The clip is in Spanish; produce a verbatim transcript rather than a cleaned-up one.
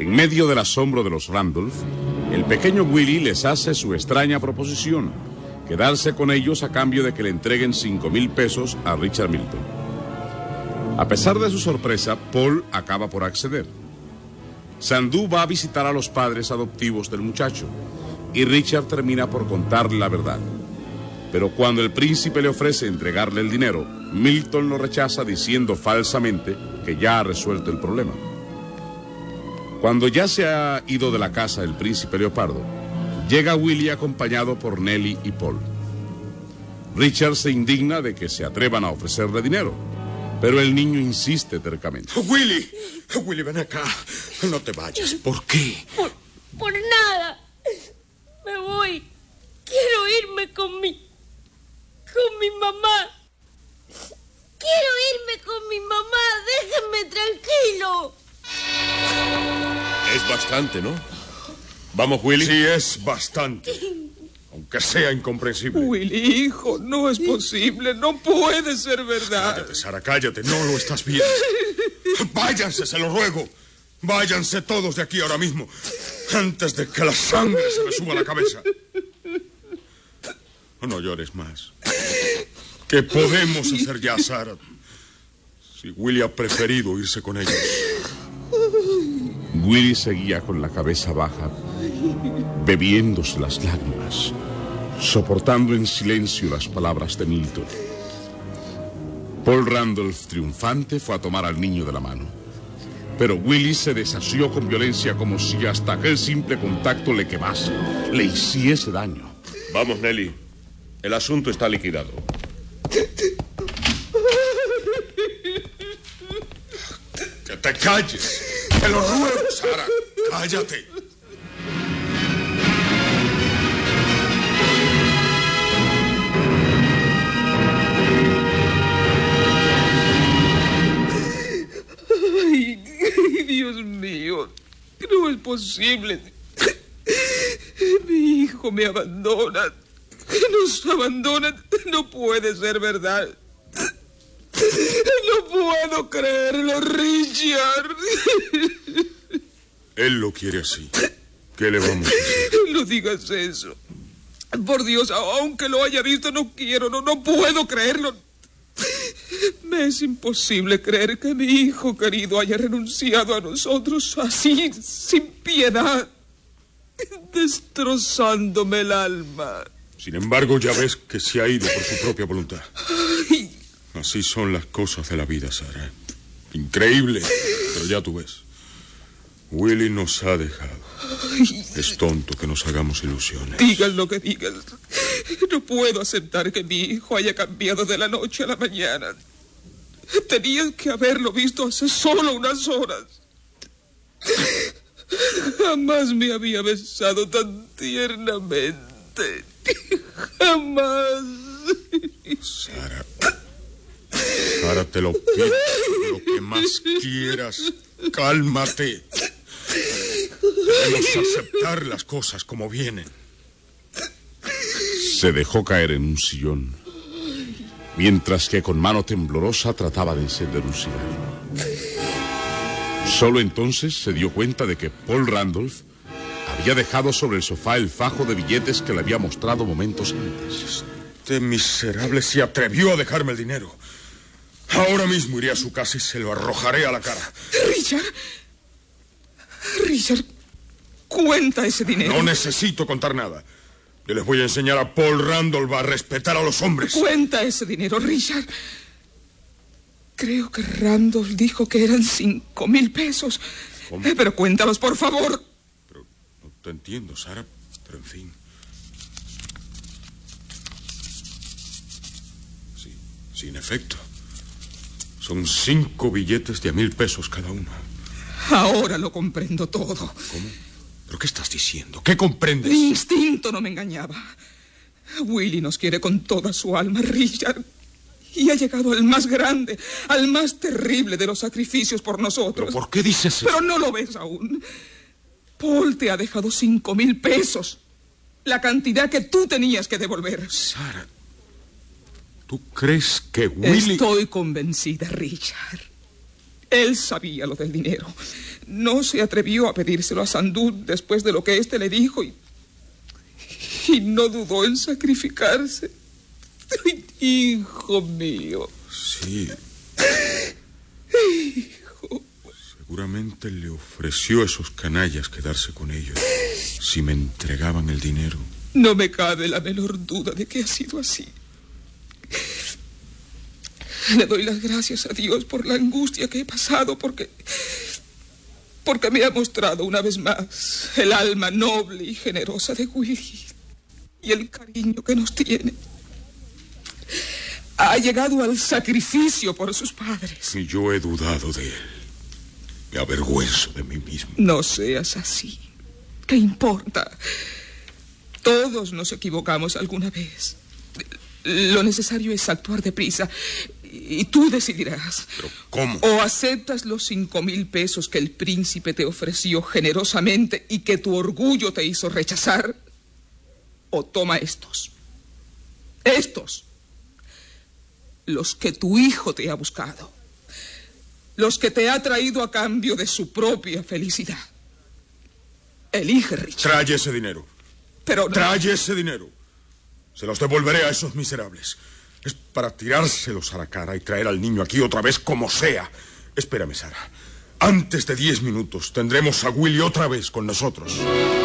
En medio del asombro de los Randolph, el pequeño Willie les hace su extraña proposición: quedarse con ellos a cambio de que le entreguen cinco mil pesos a Richard Milton. A pesar de su sorpresa, Paul acaba por acceder. Sandú va a visitar a los padres adoptivos del muchacho y Richard termina por contarle la verdad. Pero cuando el príncipe le ofrece entregarle el dinero, Milton lo rechaza diciendo falsamente que ya ha resuelto el problema. Cuando ya se ha ido de la casa el príncipe Leopardo, llega Willie acompañado por Nellie y Paul. Richard se indigna de que se atrevan a ofrecerle dinero, pero el niño insiste tercamente. Willie, Willie, ven acá. No te vayas. ¿Por qué? Por, por nada. Me voy. Quiero irme con mi... con mi mamá. Quiero irme con mi mamá. Déjenme tranquilo. Es bastante, ¿no? Vamos, Willie. Sí, es bastante. Aunque sea incomprensible. Willie, hijo, no es posible. No puede ser verdad. Cállate, Sara, cállate. No lo estás viendo. Váyanse, se lo ruego. Váyanse todos de aquí ahora mismo, antes de que la sangre se me suba a la cabeza. No llores más. ¿Qué podemos hacer ya, Sara? Si Willie ha preferido irse con ellos. Willie seguía con la cabeza baja, bebiéndose las lágrimas, soportando en silencio las palabras de Milton. Paul Randolph, triunfante, fue a tomar al niño de la mano. Pero Willie se desasió con violencia como si hasta aquel simple contacto le quemase, le hiciese daño. Vamos, Nellie. El asunto está liquidado. ¡Que te calles! ¡Te lo ruego, Sara! ¡Cállate! Ay, Dios mío, no es posible. Mi hijo me abandona. Nos abandona. No puede ser verdad. No puedo creerlo, Richard. Él lo quiere así. ¿Qué le vamos a hacer? No digas eso. Por Dios, aunque lo haya visto, no quiero, no, no puedo creerlo. Me es imposible creer que mi hijo querido haya renunciado a nosotros así, sin piedad, destrozándome el alma. Sin embargo, ya ves que se ha ido por su propia voluntad. Ay. Así son las cosas de la vida, Sara. Increíble, pero ya tú ves. Willie nos ha dejado. Ay. Es tonto que nos hagamos ilusiones. Digan lo que digan. No puedo aceptar que mi hijo haya cambiado de la noche a la mañana. Tenías que haberlo visto hace solo unas horas. Jamás me había besado tan tiernamente. Jamás. Sara. Sara, te lo pido. Lo que más quieras. Cálmate. Debemos aceptar las cosas como vienen. Se dejó caer en un sillón, mientras que con mano temblorosa trataba de encender un cigarro. Solo entonces se dio cuenta de que Paul Randolph había dejado sobre el sofá el fajo de billetes que le había mostrado momentos antes. Este miserable se atrevió a dejarme el dinero. Ahora mismo iré a su casa y se lo arrojaré a la cara. Richard. Richard, cuenta ese dinero. No necesito contar nada. Yo les voy a enseñar a Paul Randolph a respetar a los hombres. Cuenta ese dinero, Richard. Creo que Randolph dijo que eran cinco mil pesos. ¿Cómo? Eh, pero cuéntalos, por favor. Pero no te entiendo, Sara. Pero en fin. Sí, sí, en efecto. Son cinco billetes de a mil pesos cada uno. Ahora lo comprendo todo. ¿Cómo? ¿Pero qué estás diciendo? ¿Qué comprendes? Mi instinto no me engañaba. Willie nos quiere con toda su alma, Richard. Y ha llegado al más grande, al más terrible de los sacrificios por nosotros. ¿Pero por qué dices eso? Pero no lo ves aún. Paul te ha dejado cinco mil pesos. La cantidad que tú tenías que devolver. Sara, ¿tú crees que Willie...? Estoy convencida, Richard. Él sabía lo del dinero. no se atrevió a pedírselo a Sandú después de lo que éste le dijo y, y no dudó en sacrificarse. Ay, hijo mío. Sí. Hijo. Seguramente le ofreció a esos canallas quedarse con ellos si me entregaban el dinero. No me cabe la menor duda de que ha sido así. Le doy las gracias a Dios por la angustia que he pasado, porque... porque me ha mostrado una vez más el alma noble y generosa de Willy y el cariño que nos tiene. Ha llegado al sacrificio por sus padres. Y yo he dudado de él. Me avergüenzo de mí mismo. No seas así. ¿Qué importa? Todos nos equivocamos alguna vez. Lo necesario es actuar deprisa. Y tú decidirás. ¿Pero cómo? O aceptas los cinco mil pesos que el príncipe te ofreció generosamente y que tu orgullo te hizo rechazar, o toma estos. Estos. Los que tu hijo te ha buscado. Los que te ha traído a cambio de su propia felicidad. Elige, Richard. Trae ese dinero. Pero no... Trae ese dinero. Se los devolveré a esos miserables. Es para tirárselos a la cara y traer al niño aquí otra vez como sea. Espérame, Sara. Antes de diez minutos tendremos a Willy otra vez con nosotros.